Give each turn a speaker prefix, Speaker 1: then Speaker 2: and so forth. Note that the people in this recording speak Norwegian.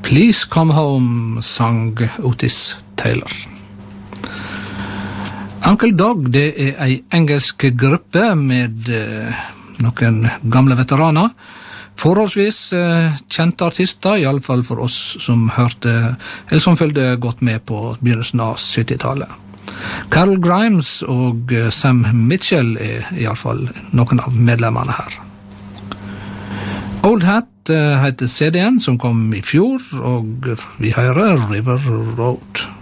Speaker 1: Please Come Home sang Otis Taylor. Uncle Dog, det ei engelsk gruppe med noen gamle veteraner. Forholdsvis kjente artister, I alle fall for oss som hørte, eller som følgde godt med på begynnelsen av 70-tallet. Carol Grimes og Sam Mitchell I alle fall noen av medlemmene her. Old Hat heter CD-en som kom I fjor, og vi hører River Road.